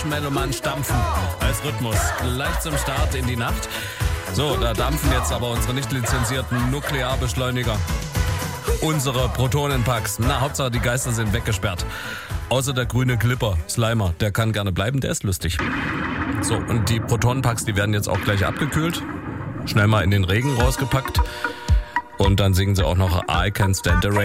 Melloman stampfen als Rhythmus. Gleich zum Start in die Nacht. So, da dampfen jetzt aber unsere nicht lizenzierten Nuklearbeschleuniger. Unsere Protonenpacks. Na, Hauptsache die Geister sind weggesperrt. Außer der grüne Clipper, Slimer, der kann gerne bleiben, der ist lustig. So, und die Protonenpacks, die werden jetzt auch gleich abgekühlt. Schnell mal in den Regen rausgepackt. Und dann singen sie auch noch I Can't Stand the Rain.